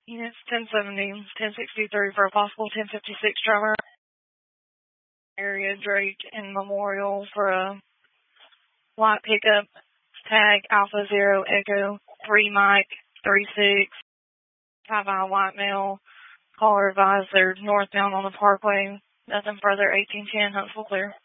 Units 1070, 1063 for a possible 1056 driver. Area Drake and Memorial for a white pickup. Tag Alpha Zero Echo 3 Mike 36. 5I white male. Caller advised they're northbound on the parkway. Nothing further. 1810 Huntsville clear.